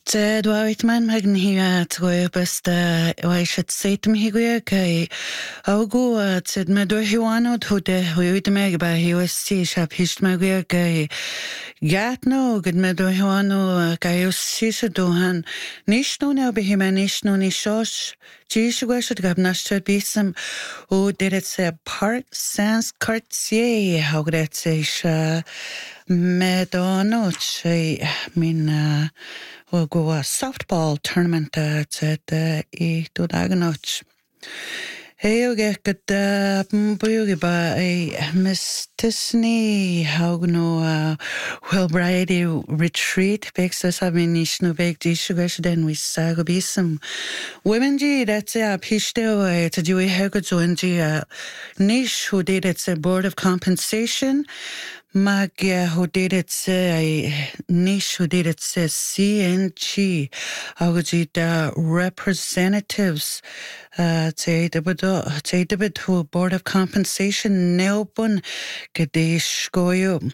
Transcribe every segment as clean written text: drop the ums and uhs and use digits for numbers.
Dwaith man mag hi troi best should say to me kai augu said me do hiwano thude huide me ba hi was shap hist me kai gat no gud me do hiwano kai us do han nishno na be him nishno ni shosh Jishu should gab nashter bisam o did it say part sans cartier how could it say me do no che min we'll go a softball tournament at I do daganot. Hey, you get good boogie by Miss Tisney, how no Brady retreat, begs us having nishno beg dishugash then we sagabism. Women G, that's a pishto to do a hegozoinji niche who did it's a board of compensation. Mag who did it say niche who did it say CNG the representatives say the who board of compensation nelbun gadesh goyo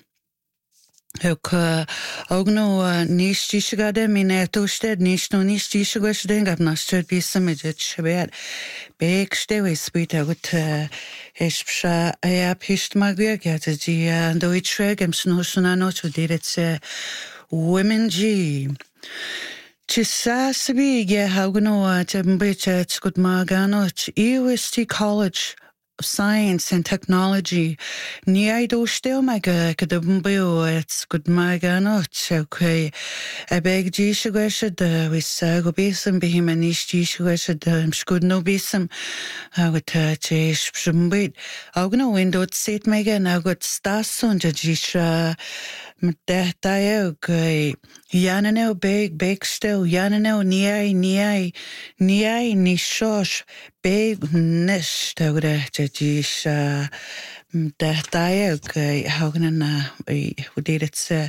ogno niche dishgade mine toasted niche no niche dishgash ding I've not stirred be some shbet big stay sweet out Ishpsha a pisht magweg at the and we treg am snoshana to did it say women G. Chisasabi ge hauno tembit good magano UST College of Science and Technology ni do still maga kadumbo it's good magano okay I beg G sugasha we sago bisum be him and ish G sugasha good no bisum I would change some bit Augno window sit mega and I got stasun jisha Mdehtayo gay Yanano big still Yanano niai nishosh big nish tawre jisha Mdehtayo gay Haugana who did it say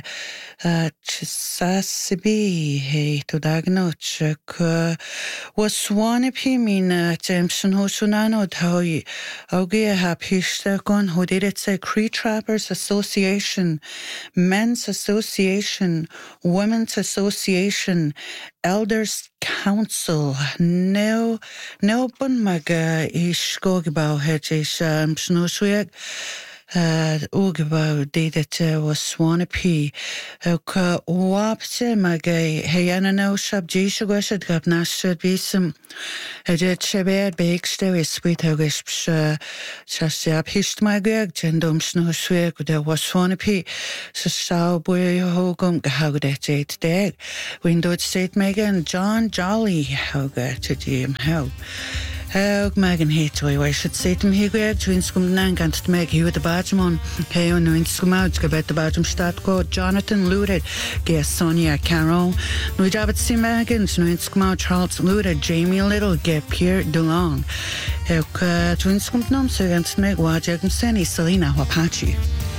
Chisasibi hey to dagnoch was one of him in Jameson Hoshunano Taui Augia Hapistakon who did it say Cree Trappers Association Men's Association, Women's Association, Elders Council. No bunmaga ish gogibau hedges snowswig. Ugibau did it was Swanepi. Wapse magay Hayana no shab jishugashad gab nashad bisum. A jet shabed bakes there is sweet hogish shashab hisht magag jendom snowswig there was Swanepi. So saw boy hogum gahaudet jade dag. Windowed state Megan John Jolly hoga to Jim how. Hug Megan Hitway, I should say to me, Greg, to Inscom Nangant to make you with the Badgemon, Kayo no Inscom out, Gabet the Badgem Statko, Jonathan Looted, Guess Sonia Carol, no Jabbit C. Megan, no Inscom out, Charles Looted, Jamie Little, get Pierre DeLong, Hug to Inscom Nom, so against Meg, Wajagum Seni, Selena Wapachi.